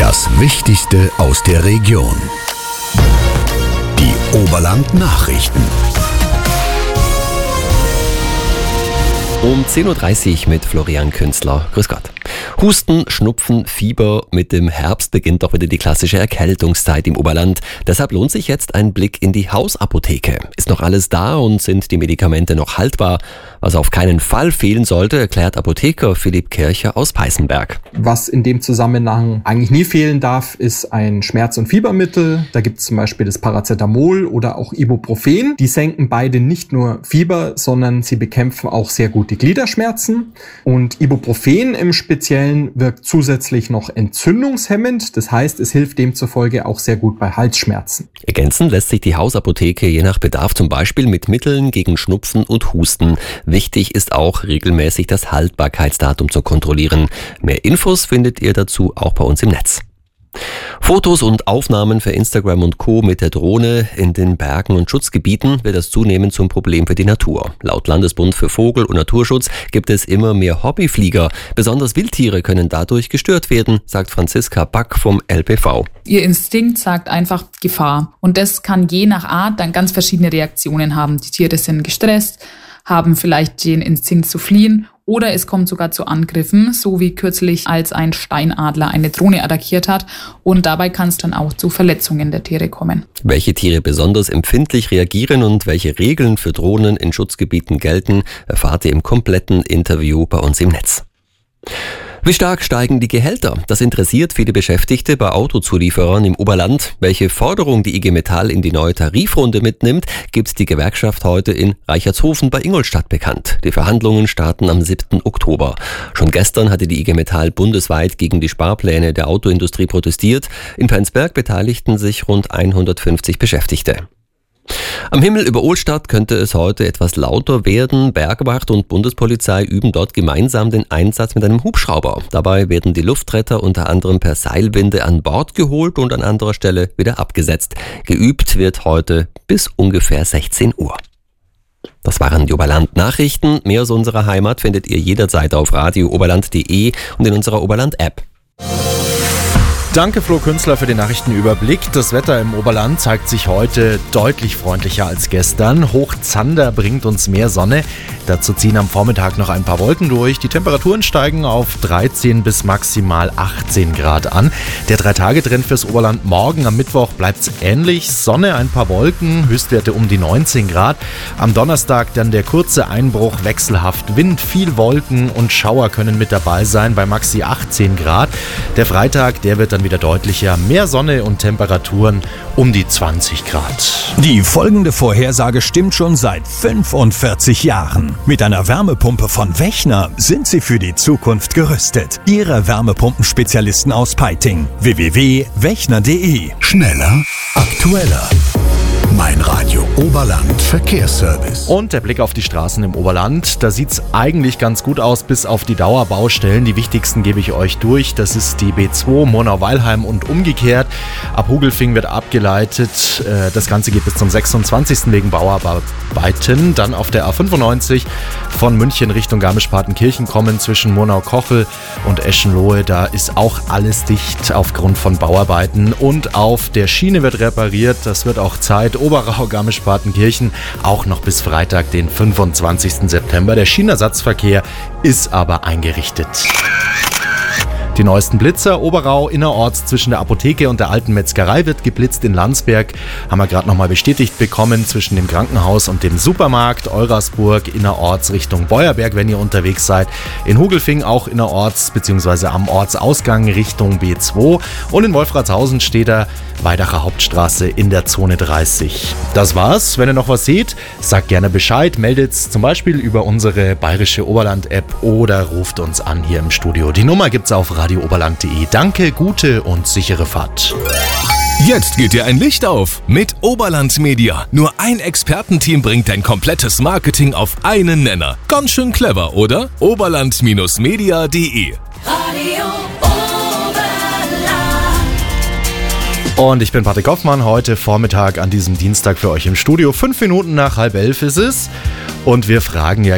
Das Wichtigste aus der Region. Die Oberland-Nachrichten. Um 10.30 Uhr mit Florian Künzler. Grüß Gott. Husten, Schnupfen, Fieber. Mit dem Herbst beginnt doch wieder die klassische Erkältungszeit im Oberland. Deshalb lohnt sich jetzt ein Blick in die Hausapotheke. Ist noch alles da und sind die Medikamente noch haltbar? Was auf keinen Fall fehlen sollte, erklärt Apotheker Philipp Kircher aus Peißenberg. Was in dem Zusammenhang eigentlich nie fehlen darf, ist ein Schmerz- und Fiebermittel. Da gibt es zum Beispiel das Paracetamol oder auch Ibuprofen. Die senken beide nicht nur Fieber, sondern sie bekämpfen auch sehr gut die Gliederschmerzen. Und Ibuprofen im Speziellen wirkt zusätzlich noch entzündungshemmend. Das heißt, es hilft demzufolge auch sehr gut bei Halsschmerzen. Ergänzen lässt sich die Hausapotheke je nach Bedarf zum Beispiel mit Mitteln gegen Schnupfen und Husten. Wichtig ist auch, regelmäßig das Haltbarkeitsdatum zu kontrollieren. Mehr Infos findet ihr dazu auch bei uns im Netz. Fotos und Aufnahmen für Instagram und Co. mit der Drohne in den Bergen und Schutzgebieten wird das zunehmend zum Problem für die Natur. Laut Landesbund für Vogel- und Naturschutz gibt es immer mehr Hobbyflieger. Besonders Wildtiere können dadurch gestört werden, sagt Franziska Back vom LBV. Ihr Instinkt sagt einfach Gefahr. Und das kann je nach Art dann ganz verschiedene Reaktionen haben. Die Tiere sind gestresst, haben vielleicht den Instinkt zu fliehen oder es kommt sogar zu Angriffen, so wie kürzlich als ein Steinadler eine Drohne attackiert hat und dabei kann es dann auch zu Verletzungen der Tiere kommen. Welche Tiere besonders empfindlich reagieren und welche Regeln für Drohnen in Schutzgebieten gelten, erfahrt ihr im kompletten Interview bei uns im Netz. Wie stark steigen die Gehälter? Das interessiert viele Beschäftigte bei Autozulieferern im Oberland. Welche Forderung die IG Metall in die neue Tarifrunde mitnimmt, gibt die Gewerkschaft heute in Reichertshofen bei Ingolstadt bekannt. Die Verhandlungen starten am 7. Oktober. Schon gestern hatte die IG Metall bundesweit gegen die Sparpläne der Autoindustrie protestiert. In Penzberg beteiligten sich rund 150 Beschäftigte. Am Himmel über Ohlstadt könnte es heute etwas lauter werden. Bergwacht und Bundespolizei üben dort gemeinsam den Einsatz mit einem Hubschrauber. Dabei werden die Luftretter unter anderem per Seilwinde an Bord geholt und an anderer Stelle wieder abgesetzt. Geübt wird heute bis ungefähr 16 Uhr. Das waren die Oberland-Nachrichten. Mehr aus unserer Heimat findet ihr jederzeit auf radiooberland.de und in unserer Oberland-App. Danke Flo Künzler für den Nachrichtenüberblick. Das Wetter im Oberland zeigt sich heute deutlich freundlicher als gestern. Hoch Zander bringt uns mehr Sonne. Dazu ziehen am Vormittag noch ein paar Wolken durch. Die Temperaturen steigen auf 13 bis maximal 18 Grad an. Der 3-Tage-Trend fürs Oberland morgen am Mittwoch bleibt ähnlich. Sonne, ein paar Wolken, Höchstwerte um die 19 Grad. Am Donnerstag dann der kurze Einbruch, wechselhaft Wind, viel Wolken und Schauer können mit dabei sein bei maxi 18 Grad. Der Freitag, der wird dann wieder deutlicher, mehr Sonne und Temperaturen um die 20 Grad. Die folgende Vorhersage stimmt schon seit 45 Jahren. Mit einer Wärmepumpe von Wechner sind Sie für die Zukunft gerüstet. Ihre Wärmepumpenspezialisten aus Peiting. www.wechner.de. Schneller, aktueller. Mein Radio Oberland Verkehrsservice. Und der Blick auf die Straßen im Oberland. Da sieht es eigentlich ganz gut aus, bis auf die Dauerbaustellen. Die wichtigsten gebe ich euch durch. Das ist die B2 Monau-Weilheim und umgekehrt. Ab Hugelfing wird abgeleitet. Das Ganze geht bis zum 26. wegen Bauarbeiten. Dann auf der A95 von München Richtung Garmisch-Partenkirchen kommen zwischen Murnau-Kochel und Eschenlohe. Da ist auch alles dicht aufgrund von Bauarbeiten. Und auf der Schiene wird repariert. Das wird auch Zeit. Oberau, Garmisch-Partenkirchen, auch noch bis Freitag, den 25. September. Der Schienenersatzverkehr ist aber eingerichtet. Die neuesten Blitzer, Oberau, innerorts zwischen der Apotheke und der alten Metzgerei wird geblitzt in Landsberg. Haben wir gerade nochmal bestätigt bekommen, zwischen dem Krankenhaus und dem Supermarkt. Eurasburg innerorts Richtung Beuerberg, wenn ihr unterwegs seid. In Hugelfing auch innerorts bzw. am Ortsausgang Richtung B2. Und in Wolfratshausen steht er Weidacher Hauptstraße in der Zone 30. Das war's. Wenn ihr noch was seht, sagt gerne Bescheid. Meldet's zum Beispiel über unsere bayerische Oberland-App oder ruft uns an hier im Studio. Die Nummer gibt's auf radiooberland.de. Danke, gute und sichere Fahrt. Jetzt geht dir ein Licht auf mit Oberland Media. Nur ein Expertenteam bringt dein komplettes Marketing auf einen Nenner. Ganz schön clever, oder? Oberland-media.de. Radio Oberland. Und ich bin Patrick Hoffmann, heute Vormittag an diesem Dienstag für euch im Studio. 5 Minuten nach 10:30 ist es. Und wir fragen ja